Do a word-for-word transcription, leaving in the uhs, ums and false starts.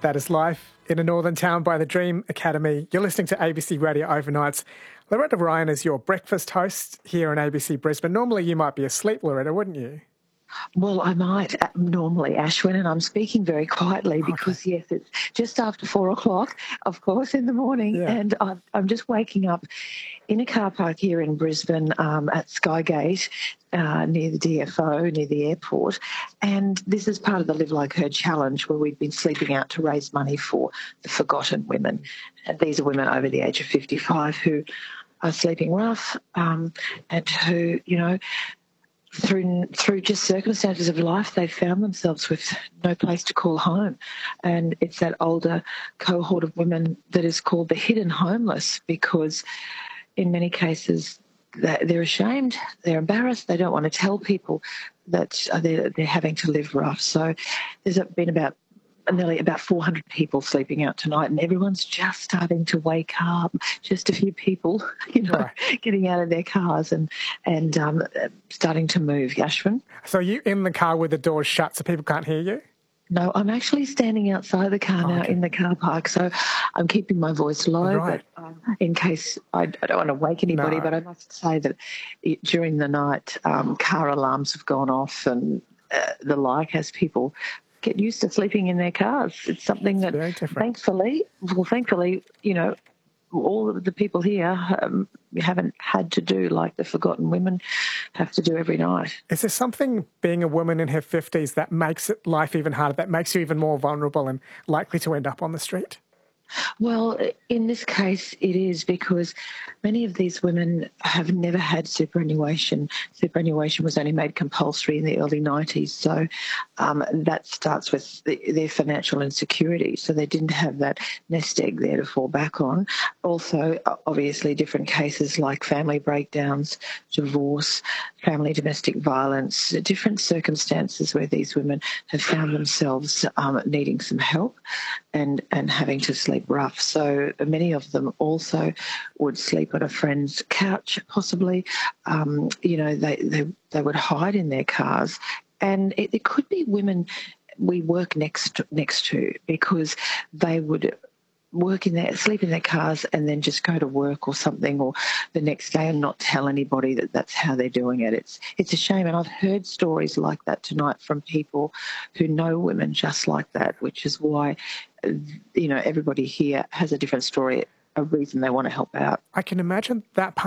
That is life in a northern town by the Dream Academy. You're listening to A B C Radio Overnights. Loretta Ryan is your breakfast host here on A B C Brisbane. Normally you might be asleep, Loretta, wouldn't you? Well, I might uh, normally, Ashwin, and I'm speaking very quietly because, okay. yes, it's just after four o'clock, of course, in the morning, yeah. and I'm, I'm just waking up in a car park here in Brisbane um, at Skygate uh, near the D F O, near the airport, and this is part of the Live Like Her challenge where we've been sleeping out to raise money for the forgotten women. And these are women over the age of fifty-five who are sleeping rough um, and who, you know, Through through just circumstances of life, they've found themselves with no place to call home. And it's that older cohort of women that is called the hidden homeless because in many cases they're ashamed, they're embarrassed, they don't want to tell people that they're, they're having to live rough. So there's been about nearly about four hundred people sleeping out tonight, and everyone's just starting to wake up. Just a few people, you know, right. getting out of their cars and and um, starting to move. Ashwin? So are you in the car with the doors shut so people can't hear you? No, I'm actually standing outside the car now oh, okay. in the car park, so I'm keeping my voice low, right. but um, in case I, I don't want to wake anybody, no. but I must say that it, during the night, um, car alarms have gone off and uh, the like as people get used to sleeping in their cars. It's something that, thankfully, well, thankfully, you know, all of the people here um, haven't had to do like the forgotten women have to do every night. Is there something being a woman in her fifties that makes it life even harder, that makes you even more vulnerable and likely to end up on the street? Well, in this case, it is because many of these women have never had superannuation. Superannuation was only made compulsory in the early nineties, so um, that starts with the, their financial insecurity. So they didn't have that nest egg there to fall back on. Also, obviously, different cases like family breakdowns, divorce, family domestic violence, different circumstances where these women have found themselves um, needing some help and, and having to sleep rough. So many of them also would sleep on a friend's couch, possibly. Um, you know, they, they, they would hide in their cars. And it, it could be women we work next, next to because they would work in their, sleep in their cars and then just go to work or something or the next day and not tell anybody that that's how they're doing it. It's it's a shame. And I've heard stories like that tonight from people who know women just like that, which is why, you know, everybody here has a different story, a reason they want to help out. I can imagine that part.